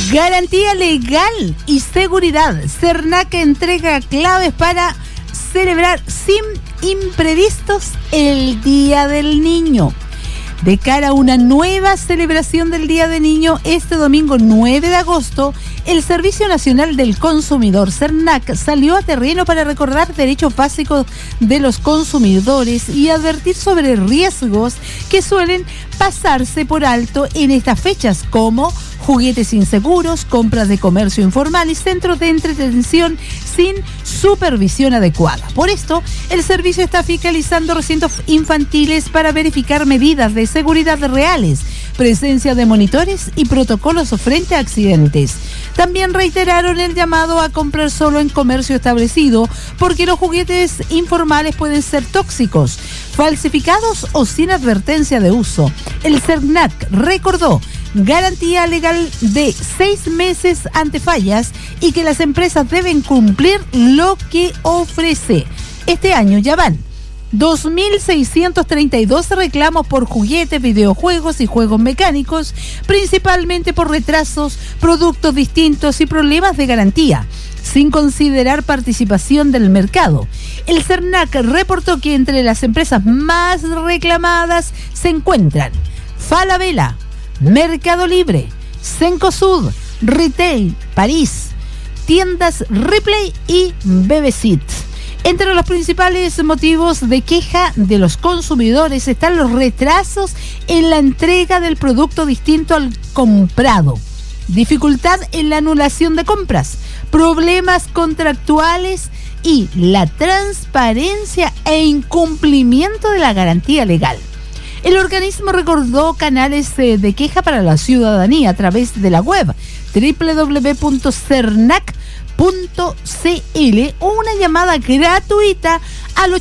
Garantía legal y seguridad. Cernac entrega claves para celebrar sin imprevistos el Día del Niño. De cara a una nueva celebración del Día del Niño, este domingo 9 de agosto, el Servicio Nacional del Consumidor, Cernac, salió a terreno para recordar derechos básicos de los consumidores y advertir sobre riesgos que suelen pasarse por alto en estas fechas, como juguetes inseguros, compras de comercio informal y centros de entretención sin supervisión adecuada. Por esto, el servicio está fiscalizando recintos infantiles para verificar medidas de seguridad reales, presencia de monitores y protocolos frente a accidentes. También reiteraron el llamado a comprar solo en comercio establecido, porque los juguetes informales pueden ser tóxicos, falsificados o sin advertencia de uso. El Cernac recordó garantía legal de 6 meses ante fallas y que las empresas deben cumplir lo que ofrece. Este año ya van 2.632 reclamos por juguetes, videojuegos y juegos mecánicos, principalmente por retrasos, productos distintos y problemas de garantía, sin considerar participación del mercado. El Cernac reportó que entre las empresas más reclamadas se encuentran Falabella, Mercado Libre, Cencosud, Retail, París, tiendas Ripley y Bebecit. Entre los principales motivos de queja de los consumidores están los retrasos en la entrega del producto distinto al comprado, dificultad en la anulación de compras, problemas contractuales y la transparencia e incumplimiento de la garantía legal. El organismo recordó canales de queja para la ciudadanía a través de la web www.cernac.cl o una llamada gratuita al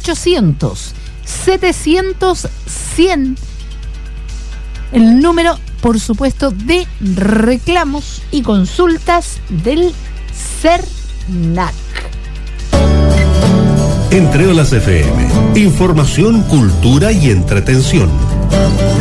800-700-100, el número, por supuesto, de reclamos y consultas del Cernac. Entre Olas FM, información, cultura y entretención.